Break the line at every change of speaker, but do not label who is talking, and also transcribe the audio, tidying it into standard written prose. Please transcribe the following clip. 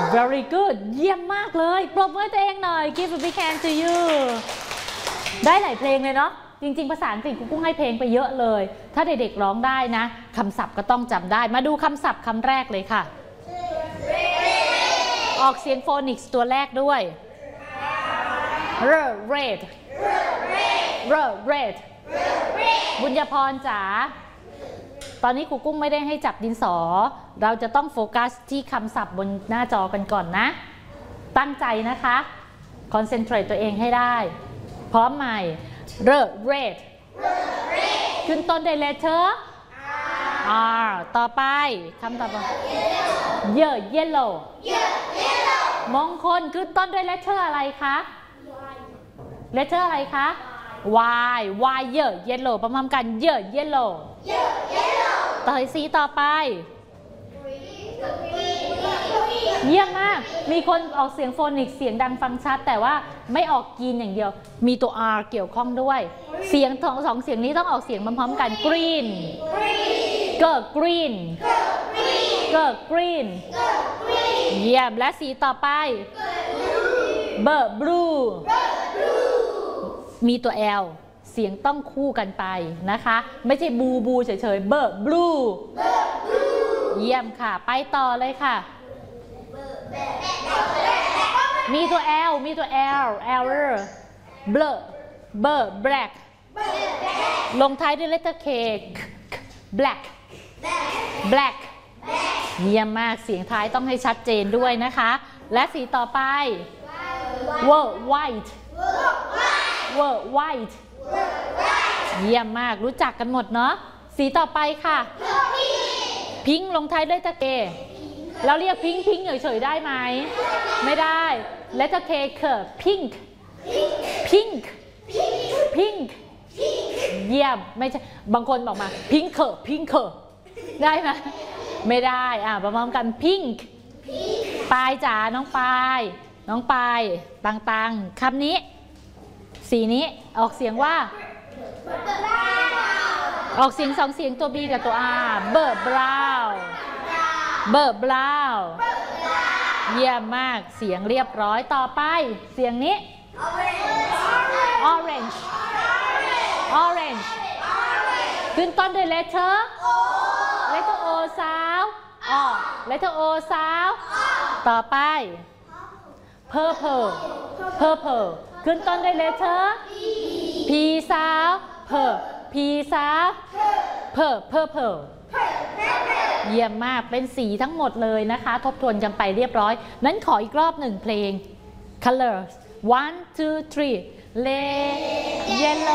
very good เยี่ยมมากเลยปรบมือตัวเองหน่อย give a big hand to you ได้หลายเพลงเลยเนาะจริงๆภาษาอังกฤษครูกุ้งให้เพลงไปเยอะเลยถ้าเด็กๆร้องได้นะคำศัพท์ก็ต้องจำได้มาดูคำศัพท์คำแรกเลยค่ะออกเสียงโฟนิกส์ตัวแรกด้วย redบุญญพรจ๋าตอนนี้ครูกุ้งไม่ได้ให้จับดินสอเราจะต้องโฟกัสที่คำศัพท์บนหน้าจอกันก่อนนะตั้งใจนะคะคอนเซนเทรตตัวเองให้ได้พร้อมใหม่red ขึ้นต้นด้วย letter R ต่อไปคำต่อไปyellow มงคลขึ้นต้นด้วย letter อะไรคะ letter อะไรคะ Y yellow พร้อมๆกัน yellow ต่อสีต่อไปเยี่ยมมากมีคนออกเสียงโฟนิกเสียงดังฟังชัดแต่ว่าไม่ออกกรีนอย่างเดียวมีตัว R เกี่ยวข้องด้วยเสียงสองเสียงนี้ต้องออกเสียงพร้อมๆกัน green เกิร์ green เยี่ยมและสีต่อไปblue มีตัว L เสียงต้องคู่กันไปนะคะไม่ใช่บูเฉยๆblue เยี่ยมค่ะไปต่อเลยค่ะมีตัว L error black ลงท้ายด้วย letter K black เยี่ยมมากเสียงท้ายต้องให้ชัดเจนด้วยนะคะและสีต่อไป white เยี่ยมมากรู้จักกันหมดเนาะสีต่อไปค่ะพิงค์ลงท้ายด้วย letter K เราเรียกพิงค์เฉยๆได้ไหมไม่ได้ letter K คือ pink เยี่ยมไม่ใช่บางคนบอกมาพิงค์ได้ไหมไม่ได้พร้อมๆกัน pink ปายจ๋าน้องปายตังคำนี้สีนี้ออกเสียงว่าออกเสียงสองเสียงตัว B กับตัว R brown เยี่ยมมากเสียงเรียบร้อยต่อไปเสียงนี้ orange ขึ้นต้นด้วย letter O สาวletter O สาวต่อไป purple ขึ้นต้นด้วย letter P สาว P สาว purple เยี่ยมมากเป็นสีทั้งหมดเลยนะคะทบทวนกันไปเรียบร้อยนั้นขออีกรอบหนึ่งเพลง colors 1 2 3 yellow